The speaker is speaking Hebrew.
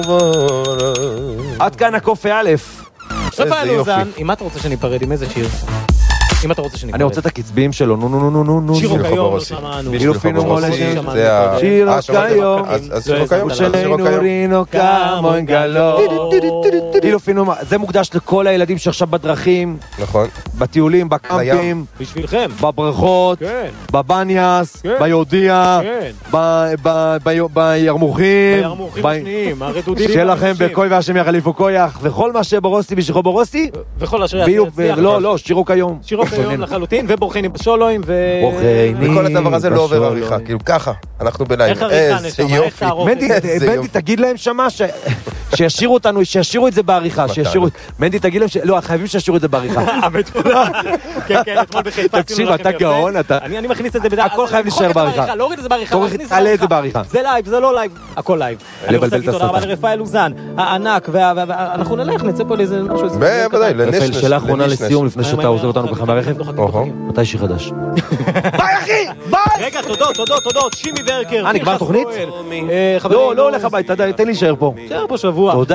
עד כאן הקופי א'. רפאל אוזן, אם אתה רוצה שאני אפרד עם איזה שיר? אם אתה רוצה שאני אפרד. אני רוצה את הקצבים שלו, נו. שירו כיום, לא שמענו. אילופינו מולשים. זה שירו כיום. אז שירו כיום. שלנו רינו כמו אינגלו. אילופינו, זה מוקדש לכל הילדים שעכשיו בדרכים, נכון. בטיולים, בקמפים, בשבילכם. בבריכות, כן. בבניאס, כן. ביהודיה, כן. בירמוכים, הירמוכים השניים, הרדודים. שיהיה לכם בכוי והשם יחליפו כויח, וכל מה שברוסי בשביכו ברוסי, וכל אשר לא, שירו כיום. שירו כיום לחלוטין, ובורחני בשולוים, וכל הדבר הזה לא עובר עריכה, כאילו ככה, אנחנו ביניים. איך עריכה נשמה? איך תערוך? מנדי, תגיד להם שמה, שישירו אותנו, שישירו את זה בעריכה, מנדי, תגיד להם, לא, חייבים שישירו את זה בעריכה. כן, אתמול בחיפה. תקשיב, אתה גאון, אני מכניס את זה בדרך. הכל חייב להישאר בעריכה. להוריד את זה בעריכה. תעלה את זה בעריכה. זה לייב, זה לא לייב, הכל לייב. אני רוצה להגיד תודה רבה לרפאל אוזן, הענק, ואנחנו נצא פה לאיזה משהו. בוודאי, רפאל, שאלה אחרונה לסיום, לפני שאתה עוזר אותנו ככה מהרכב. מתי שיר חדש? ביי אחי! ביי! רגע, תודות, שימי ורקר. נגמר תוכנית? לא הולך הביתה, תן לי להישאר פה. נשאר פה שבוע.